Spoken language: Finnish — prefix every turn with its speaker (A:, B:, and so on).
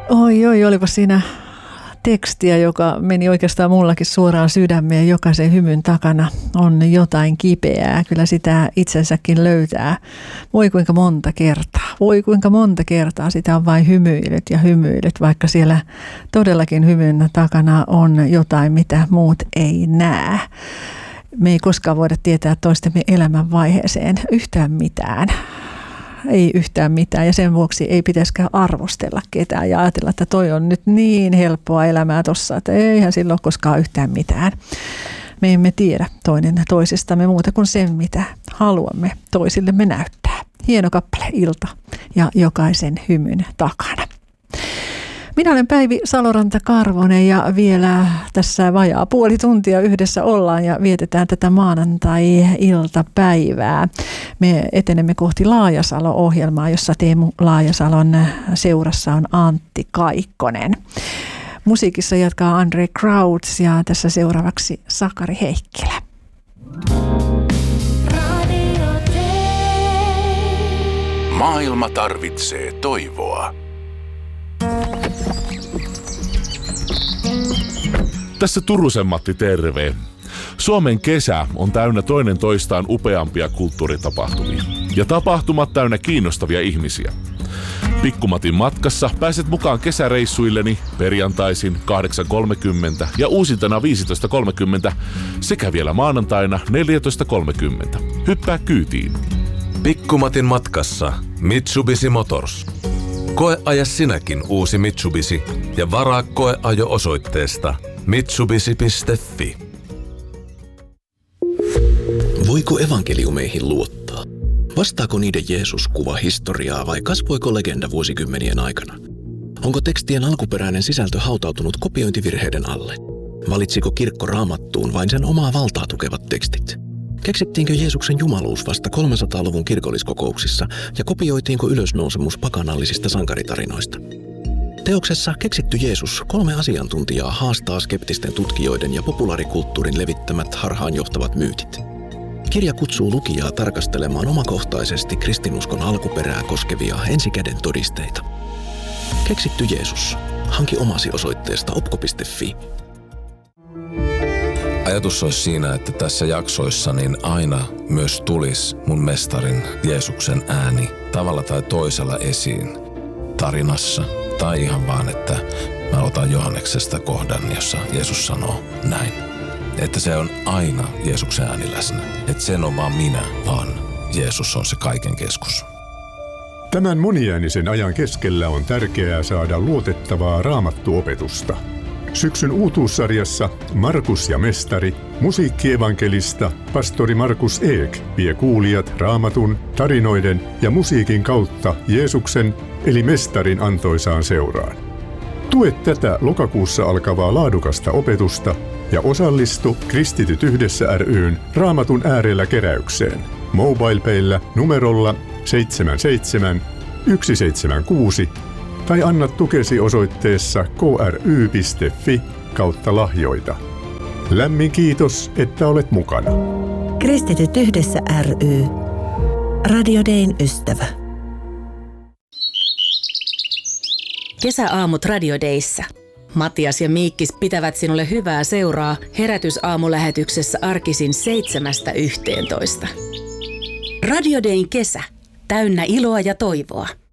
A: Oi, olipa siinä tekstiä, joka meni oikeastaan mullakin suoraan sydämeen. Jokaisen hymyn takana on jotain kipeää. Kyllä sitä itsensäkin löytää. Voi kuinka monta kertaa sitä on vain hymyilyt, vaikka siellä todellakin hymyn takana on jotain, mitä muut ei näe. Me ei koskaan voida tietää toistemme elämänvaiheeseen yhtään mitään. Ei yhtään mitään, ja sen vuoksi ei pitäisikään arvostella ketään ja ajatella, että toi on nyt niin helppoa elämää tossa, että eihän sillä ole koskaan yhtään mitään. Me emme tiedä toinen toisistamme muuta kuin sen, mitä haluamme toisillemme näyttää. Hieno kappale Ilta ja jokaisen hymyn takana. Minä olen Päivi Saloranta-Karvonen ja vielä tässä vajaa puoli tuntia yhdessä ollaan ja vietetään tätä maanantai-iltapäivää. Me etenemme kohti Laajasalo-ohjelmaa, jossa Teemu Laajasalon seurassa on Antti Kaikkonen. Musiikissa jatkaa Andre Krauts ja tässä seuraavaksi Sakari Heikkilä.
B: Maailma tarvitsee toivoa.
C: Tässä Turusen Matti, terve. Suomen kesä on täynnä toinen toistaan upeampia kulttuuritapahtumia. Ja tapahtumat täynnä kiinnostavia ihmisiä. Pikkumatin matkassa pääset mukaan kesäreissuilleni perjantaisin 8.30 ja uusintana 15.30 sekä vielä maanantaina 14.30. Hyppää kyytiin.
D: Pikkumatin matkassa Mitsubishi Motors. Koeaja sinäkin uusi Mitsubishi ja varaa koeajo osoitteesta mitsubishi.fi.
E: Voiko evankeliumeihin luottaa? Vastaako niiden Jeesus kuva historiaa vai kasvoiko legenda vuosikymmenien aikana? Onko tekstien alkuperäinen sisältö hautautunut kopiointivirheiden alle? Valitsiko kirkko Raamattuun vain sen omaa valtaa tukevat tekstit? Keksittiinkö Jeesuksen jumaluus vasta 300-luvun kirkolliskokouksissa ja kopioitiinko ylösnousemus pakanallisista sankaritarinoista? Teoksessa Keksitty Jeesus 3 asiantuntijaa haastaa skeptisten tutkijoiden ja populaarikulttuurin levittämät harhaanjohtavat myytit. Kirja kutsuu lukijaa tarkastelemaan omakohtaisesti kristinuskon alkuperää koskevia ensikäden todisteita. Keksitty Jeesus. Hanki omasi osoitteesta opko.fi.
D: Ajatus olisi siinä, että tässä jaksoissa niin aina myös tulisi mun mestarin Jeesuksen ääni tavalla tai toisella esiin tarinassa. Tai ihan vaan, että mä otan Johanneksesta kohdan, jossa Jeesus sanoo näin. Että se on aina Jeesuksen ääni läsnä. Että sen on vaan minä, vaan Jeesus on se kaiken keskus.
F: Tämän moniäänisen ajan keskellä on tärkeää saada luotettavaa raamattuopetusta. Syksyn uutuussarjassa Markus ja mestari, musiikkievankelista, pastori Markus Eek vie kuulijat raamatun, tarinoiden ja musiikin kautta Jeesuksen eli mestarin antoisaan seuraan. Tue tätä lokakuussa alkavaa laadukasta opetusta ja osallistu Kristityt yhdessä ry:n Raamatun äärellä keräykseen MobilePayllä numerolla 77 176 tai anna tukesi osoitteessa kry.fi/lahjoita. Lämmin kiitos, että olet mukana.
G: Kristityt yhdessä ry. Radio Dayn ystävä. Kesäaamut Radio Dayssä. Matias ja Miikkis pitävät sinulle hyvää seuraa herätysaamulähetyksessä arkisin 7–11. Radio Dayn kesä. Täynnä iloa ja toivoa.